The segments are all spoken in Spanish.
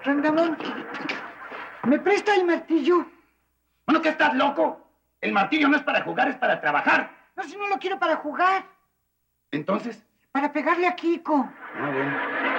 Rondamón, ¿me presta el martillo? Bueno, ¿qué estás loco? El martillo no es para jugar, es para trabajar. No, si no lo quiero para jugar. ¿Entonces? Para pegarle a Kiko. Ah, bueno.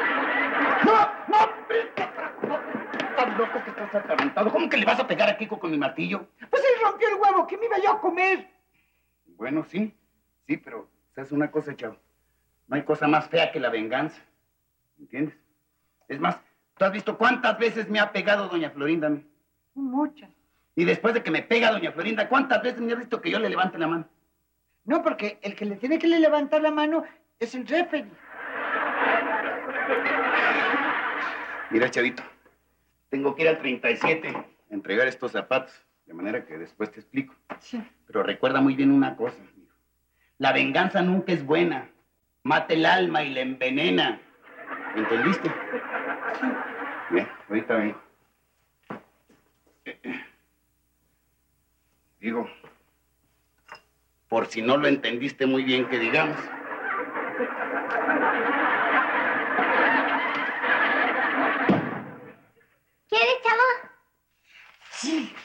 ¡No! ¿Estás loco que estás atarantado? ¿Cómo que le vas a pegar a Kiko con mi martillo? Pues él rompió el huevo, que me iba yo a comer. Bueno, sí, pero ¿sabes una cosa, chavo? No hay cosa más fea que la venganza. ¿Entiendes? Es más, ¿tú has visto cuántas veces me ha pegado doña Florinda a mí? Muchas. Y después de que me pega doña Florinda, ¿cuántas veces me ha visto que yo le levante la mano? No, porque el que le tiene que levantar la mano es el referee. Mira, chavito, tengo que ir al 37 a entregar estos zapatos, de manera que después te explico. Sí. Pero recuerda muy bien una cosa, amigo. La venganza nunca es buena. Mata el alma y la envenena. ¿Entendiste? Sí. Bien, ahorita vengo. Digo, por si no lo entendiste muy bien, que digamos. ¿Quieres, chavo? Sí.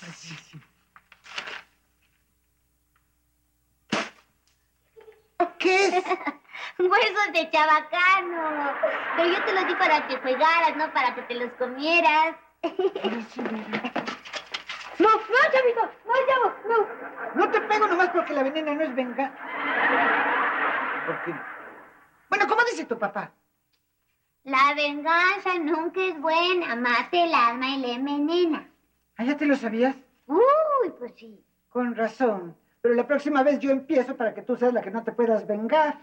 ¿Qué es? Huesos de chabacano. Pero yo te los di para que jugaras, no para que te los comieras. No, chavito, no. No te pego nomás porque la venena no es venganza. Porque... Bueno, ¿cómo dice tu papá? La venganza nunca es buena. Mata el alma y le envenena. ¿Ah, ya te lo sabías? Uy, pues sí. Con razón. Pero la próxima vez yo empiezo para que tú seas la que no te puedas vengar.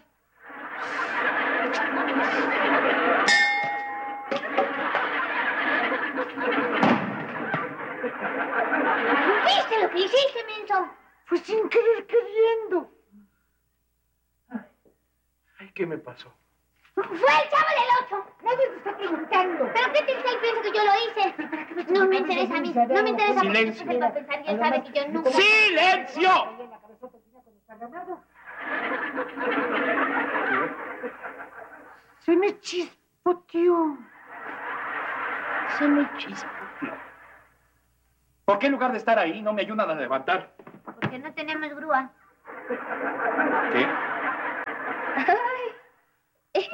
¿Viste lo que hiciste, menso? Fue sin querer queriendo. Ay, ¿qué me pasó? ¡Fue el chavo del 8! Nadie te está preguntando. ¿Pero qué te dice? Él piensa que yo lo hice. No me interesa a mí. No me interesa porque Silencio. después él va a pensar y él sabe que yo nunca... ¡Silencio! Se me chispoteó. ¿Por qué en lugar de estar ahí no me ayudan a levantar? Porque no tenemos grúa. ¿Qué? ¡Ay!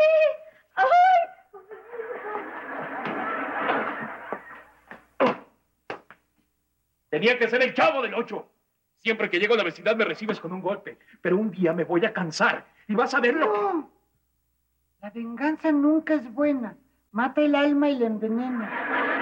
Tenía que ser el chavo del 8. Siempre que llego a la vecindad me recibes con un golpe. Pero un día me voy a cansar y vas a ver lo que... No. La venganza nunca es buena. Mata el alma y la envenena.